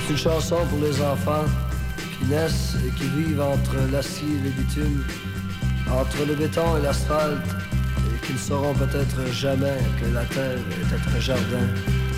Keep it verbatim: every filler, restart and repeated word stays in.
une chanson pour les enfants qui naissent et qui vivent entre l'acier et le bitume, entre le béton et l'asphalte, et qui ne sauront peut-être jamais que la terre est un jardin.